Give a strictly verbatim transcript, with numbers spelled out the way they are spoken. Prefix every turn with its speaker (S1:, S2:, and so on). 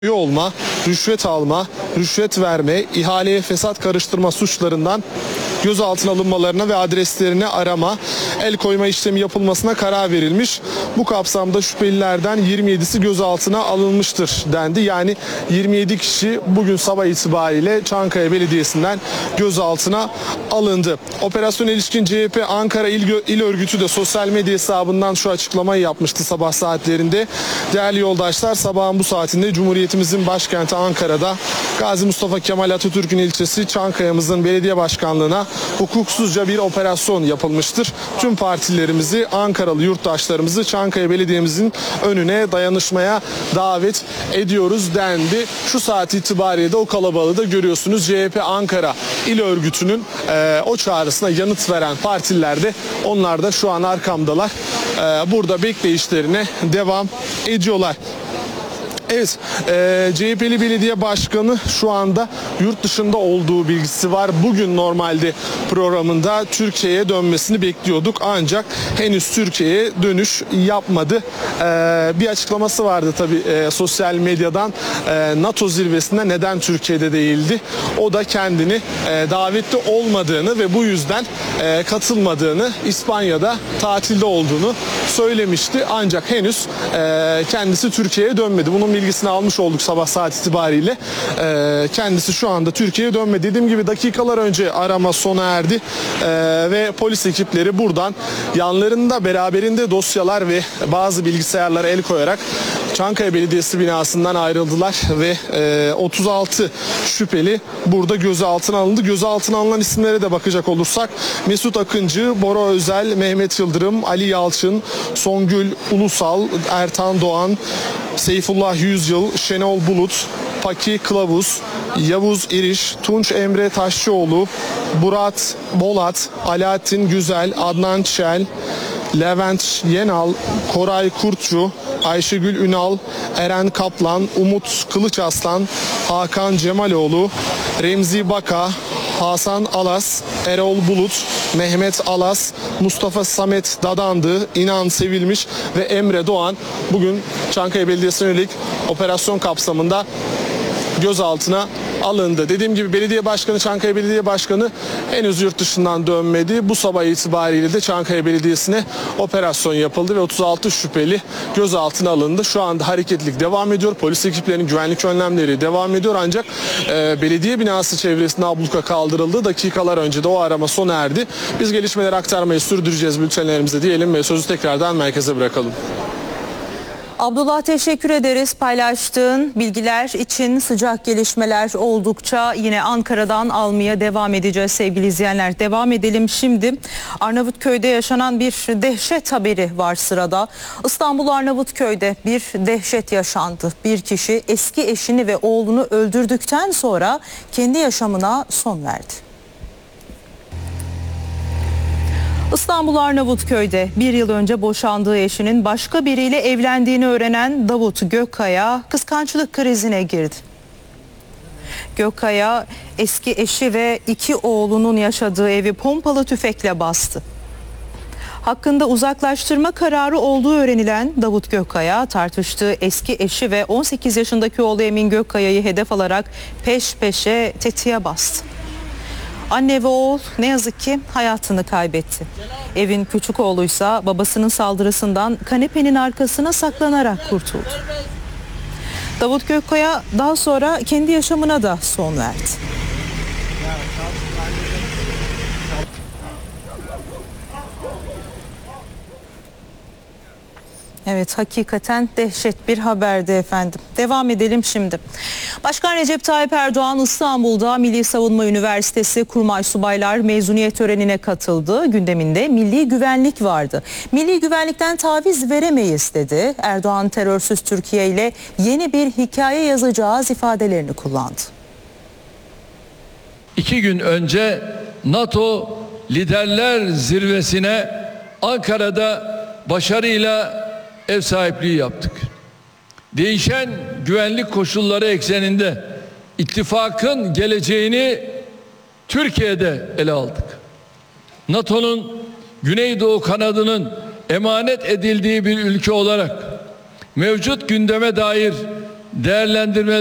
S1: olma, rüşvet alma, rüşvet verme, ihaleye fesat karıştırma suçlarından gözaltına alınmalarına ve adreslerini arama, el koyma işlemi yapılmasına karar verilmiş. Bu kapsamda şüphelilerden yirmi yedisi gözaltına alınmıştır dendi. Yani yirmi yedi kişi bugün sabah itibariyle Çankaya Belediyesi'nden gözaltına alındı. Operasyona ilişkin C H P Ankara İl, İl Örgütü de sosyal medya hesabından şu açıklamayı yapmıştı sabah saatlerinde. Değerli yoldaşlar, sabahın bu saatinde Cumhuriyetimizin başkenti Ankara'da Gazi Mustafa Kemal Atatürk'ün ilçesi Çankaya'mızın belediye başkanlığına hukuksuzca bir operasyon yapılmıştır. Tüm partilerimizi, Ankaralı yurttaşlarımızı Çankaya Belediye'mizin önüne dayanışmaya davet ediyoruz dendi. Şu saat itibariyle de o kalabalığı da görüyorsunuz. C H P Ankara İl Örgütü'nün e, o çağrısına yanıt veren partililer de onlar da şu an arkamdalar. E, burada bekleyişlerine devam ediyorlar. Evet, e, C H P'li belediye başkanı şu anda yurt dışında olduğu bilgisi var. Bugün normalde programında Türkiye'ye dönmesini bekliyorduk ancak henüz Türkiye'ye dönüş yapmadı. E, bir açıklaması vardı tabii e, sosyal medyadan e, NATO zirvesinde neden Türkiye'de değildi. O da kendini e, davetli olmadığını ve bu yüzden e, katılmadığını, İspanya'da tatilde olduğunu söylemişti. Ancak henüz e, kendisi Türkiye'ye dönmedi. Bunun bilgisini almış olduk sabah saat itibariyle. Ee, kendisi şu anda Türkiye'ye dönmedi. Dediğim gibi dakikalar önce arama sona erdi. Ee, ve polis ekipleri buradan yanlarında beraberinde dosyalar ve bazı bilgisayarlara el koyarak Çankaya Belediyesi binasından ayrıldılar ve e, otuz altı şüpheli burada gözaltına alındı. Gözaltına alınan isimlere de bakacak olursak Mesut Akıncı, Bora Özel, Mehmet Yıldırım, Ali Yalçın, Songül Ulusal, Ertan Doğan, Seyfullah Yüzyıl, Şenol Bulut, Paki Kılavuz, Yavuz İriş, Tunç Emre Taşçıoğlu, Burat Bolat, Alaaddin Güzel, Adnan Çel, Levent Yenal, Koray Kurtçu, Ayşegül Ünal, Eren Kaplan, Umut Kılıçaslan, Hakan Cemaloğlu, Remzi Baka, Hasan Alas, Erol Bulut, Mehmet Alas, Mustafa Samet Dadandı, İnan Sevilmiş ve Emre Doğan bugün Çankaya Belediyesi'ne yönelik operasyon kapsamında gözaltına alındı. Dediğim gibi belediye başkanı, Çankaya Belediye Başkanı henüz yurt dışından dönmedi. Bu sabah itibariyle de Çankaya Belediyesi'ne operasyon yapıldı ve otuz altı şüpheli gözaltına alındı. Şu anda hareketlilik devam ediyor. Polis ekiplerinin güvenlik önlemleri devam ediyor ancak e, belediye binası çevresinde abluka kaldırıldı. Dakikalar önce de o arama sona erdi. Biz gelişmeleri aktarmayı sürdüreceğiz bültenlerimizde diyelim ve sözü tekrardan merkeze bırakalım.
S2: Abdullah, teşekkür ederiz paylaştığın bilgiler için. Sıcak gelişmeler oldukça yine Ankara'dan almaya devam edeceğiz sevgili izleyenler. Devam edelim şimdi. Arnavutköy'de yaşanan bir dehşet haberi var sırada. İstanbul Arnavutköy'de bir dehşet yaşandı. Bir kişi eski eşini ve oğlunu öldürdükten sonra kendi yaşamına son verdi. İstanbul Arnavutköy'de bir yıl önce boşandığı eşinin başka biriyle evlendiğini öğrenen Davut Gökkaya kıskançlık krizine girdi. Gökkaya eski eşi ve iki oğlunun yaşadığı evi pompalı tüfekle bastı. Hakkında uzaklaştırma kararı olduğu öğrenilen Davut Gökkaya tartıştığı eski eşi ve on sekiz yaşındaki oğlu Emin Gökkaya'yı hedef alarak peş peşe tetiğe bastı. Anne ve oğul ne yazık ki hayatını kaybetti. Evin küçük oğluysa babasının saldırısından kanepenin arkasına saklanarak kurtuldu. Davut Gökkaya daha sonra kendi yaşamına da son verdi. Evet, hakikaten dehşet bir haberdi efendim. Devam edelim şimdi. Başkan Recep Tayyip Erdoğan İstanbul'da Milli Savunma Üniversitesi Kurmay Subaylar mezuniyet törenine katıldı. Gündeminde milli güvenlik vardı. Milli güvenlikten taviz veremeyiz dedi. Erdoğan terörsüz Türkiye ile yeni bir hikaye yazacağız ifadelerini kullandı.
S3: İki gün önce NATO Liderler Zirvesi'ne Ankara'da başarıyla ev sahipliği yaptık. Değişen güvenlik koşulları ekseninde ittifakın geleceğini Türkiye'de ele aldık. NATO'nun Güneydoğu kanadının emanet edildiği bir ülke olarak mevcut gündeme dair değerlendirme